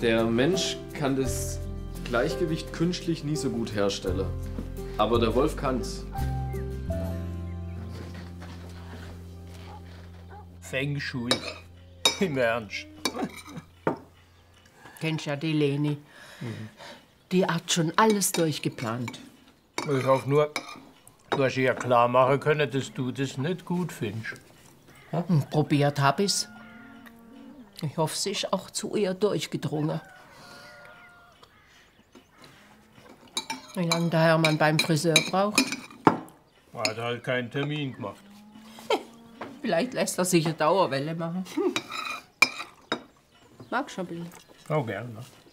Der Mensch kann das Gleichgewicht künstlich nie so gut herstellen. Aber der Wolf kann's. Feng Shui. Im Ernst. Kennst ja die Leni. Die hat schon alles durchgeplant. Ich hoffe nur, du hast ihr klar machen können, dass du das nicht gut findest. Probiert hab ich's. Ich hoffe, sie ist auch zu ihr durchgedrungen. Wie lange der Hermann beim Friseur braucht? Er hat halt keinen Termin gemacht. Vielleicht lässt er sich eine Dauerwelle machen. Magst du ein bisschen? Oh, gerne.